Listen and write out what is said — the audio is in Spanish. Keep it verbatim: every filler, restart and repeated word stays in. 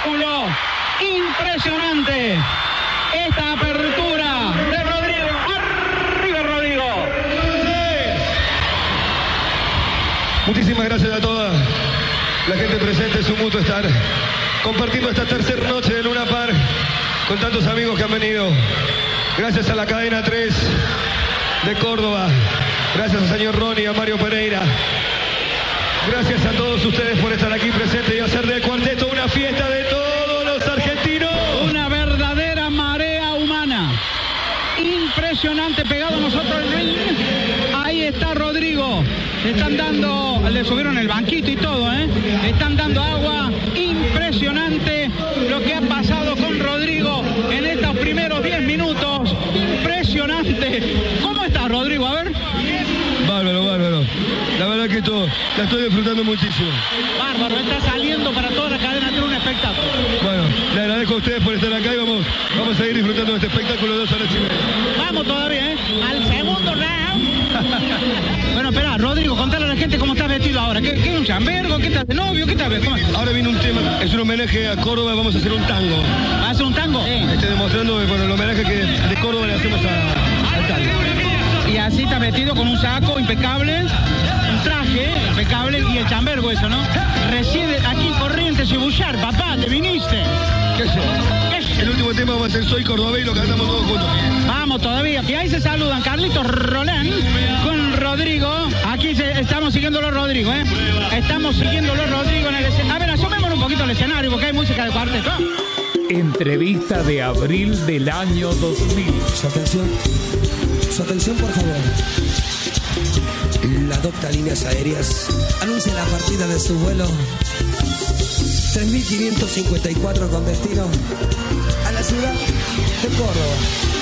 espectáculo impresionante. Esta apertura de Rodrigo. ¡Arriba, Rodrigo! Muchísimas gracias a toda la gente presente. Es un gusto estar compartiendo esta tercera noche de Luna Park con tantos amigos que han venido. Gracias a la cadena tres de Córdoba. Gracias al señor Ronnie y a Mario Pereira. Gracias a todos ustedes por estar aquí presentes y hacer del cuarteto una fiesta de todos los argentinos. Una verdadera marea humana. Impresionante, pegado a nosotros el ring. Ahí está Rodrigo. Le están dando, le subieron el banquito y todo, ¿eh? Le están dando agua. Impresionante lo que ha pasado con Rodrigo en estos primeros diez minutos. Impresionante. ¿Cómo está Rodrigo? A ver. Bárbaro, bárbaro. La verdad que esto la estoy disfrutando muchísimo. Bárbaro, está saliendo para toda la cadena de un espectáculo. Bueno, le agradezco a ustedes por estar acá y vamos, vamos a seguir disfrutando de este espectáculo dos horas y media. Vamos todavía, ¿eh? Al segundo round. Bueno, espera, Rodrigo, contale a la gente cómo estás vestido ahora. ¿Qué, qué es un chambergo? ¿Qué estás de novio? ¿Qué estás? ¿Cómo? Ahora viene un tema, es un homenaje a Córdoba, vamos a hacer un tango. ¿Vas a hacer un tango? Sí. Estoy demostrando bueno, el homenaje que de Córdoba le hacemos a, al tango. Y así estás vestido con un saco impecable, un traje impecable y el chambergo eso, ¿no? Reside aquí en Corrientes y Buchar, papá, te viniste. ¿Qué es eso? El último tema va a ser Soy Cordobés y lo cantamos todos juntos. Vamos todavía. Y ahí se saludan Carlitos Rolán con Rodrigo. Aquí se, estamos siguiendo los Rodrigo, ¿eh? Estamos siguiendo los Rodrigo en el escenario. A ver, asomémonos un poquito al escenario porque hay música de cuarteto. Entrevista de abril del año dos mil. Su atención, su atención por favor. La Docta Líneas Aéreas anuncia la partida de su vuelo tres mil quinientos cincuenta y cuatro con destino a la ciudad de Córdoba.